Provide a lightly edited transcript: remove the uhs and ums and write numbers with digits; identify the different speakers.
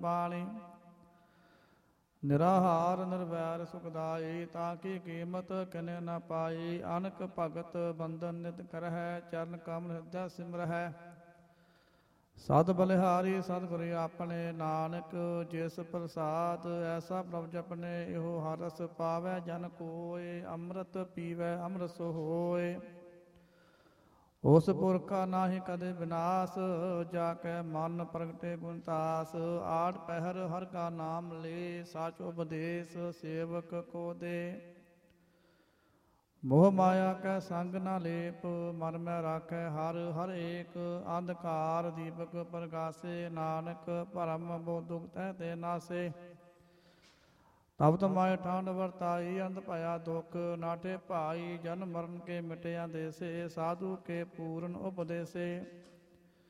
Speaker 1: ਬਾਣੀ। ਨਿਰਾਹਾਰ ਨਿਰਵੈਰ ਸੁਖਦਾਈ, ਤਾਂ ਕੀ ਕੀਮਤ ਕਿਨੇ ਨ ਪਾਈ। ਅਨਕ ਭਗਤ ਬੰਧਨ ਨਿਤ ਕਰਹਿ, ਚਰਨ ਕਮਲ ਹਿਰਦੈ ਸਿਮਰਹਿ। ਸਦ ਬਲਿਹਾਰੀ ਸਤਿਗੁਰ ਆਪਣੇ, ਨਾਨਕ ਜਿਸ ਪ੍ਰਸਾਦ। ਐਸਾ ਪ੍ਰਭ ਜਪਨੇ ਇਹੋ ਹਰ ਰਸ ਪਾਵੈ ਜਨ ਕੋਇ। ਅੰਮ੍ਰਿਤ ਪੀਵੈ ਅੰਮ੍ਰਿਤ ਸੋ ਹੋਇ, ਉਸ ਪੁਰਖਾ ਨਾਹੀ ਕਦੇ ਵਿਨਾਸ਼। ਜਾ ਕੇ ਮਨ ਪ੍ਰਗਟੇ ਗੁਣ ਤਾਸ, ਆਠ ਪਹਿਰ ਹਰ ਕਾ ਨਾਮ ਲੇ। ਸਾਚ ਉਪਦੇਸ਼ ਸੇਵਕ ਕੋ ਦੇ, ਮੋਹ ਮਾਇਆ ਕੈ ਸੰਗ ਨਾ ਲੇਪ। ਮਨ ਮੈਂ ਰਾਖੈ ਹਰ ਹਰ ਏਕ, ਅੰਧਕਾਰ ਦੀਪਕ ਪ੍ਰਗਾਸੇ। ਨਾਨਕ ਭਰਮ ਬੋ ਦੁਖ ਤਹਿ ਤੇ ਨਾਸੇ। ਤਬ ਤਮਾਇ ਠੰਡ ਵਰਤਾਈ, ਅੰਧ ਭਇਆ ਦੁਖ ਨਾਟੇ ਭਾਈ। ਜਨਮ ਮਰਨ ਕੇ ਮਿਟਿਆ ਦੇਸੇ, ਸਾਧੂ ਕੇ ਪੂਰਨ ਉਪਦੇਸੇ।